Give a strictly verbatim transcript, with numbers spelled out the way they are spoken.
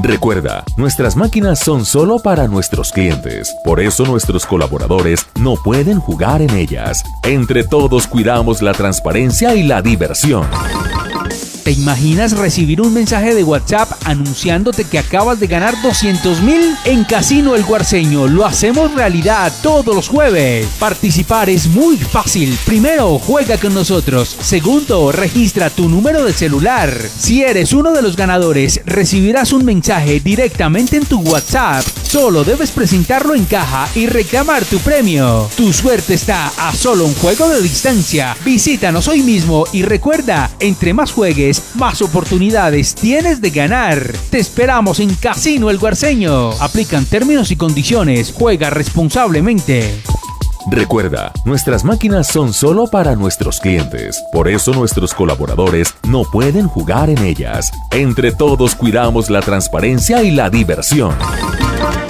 Recuerda, nuestras máquinas son solo para nuestros clientes. Por eso nuestros colaboradores no pueden jugar en ellas. Entre todos cuidamos la transparencia y la diversión. ¿Te imaginas recibir un mensaje de WhatsApp anunciándote que acabas de ganar doscientos mil? En Casino El Guarceño lo hacemos realidad todos los jueves. Participar es muy fácil. Primero, juega con nosotros. Segundo, registra tu número de celular. Si eres uno de los ganadores, recibirás un mensaje directamente en tu WhatsApp. Solo debes presentarlo en caja y reclamar tu premio. Tu suerte está a solo un juego de distancia. Visítanos hoy mismo y recuerda, entre más juegues, más oportunidades tienes de ganar. Te esperamos en Casino El Guarceño. Aplican términos y condiciones. Juega responsablemente. Recuerda, nuestras máquinas son solo para nuestros clientes. Por eso nuestros colaboradores no pueden jugar en ellas. Entre todos cuidamos la transparencia y la diversión.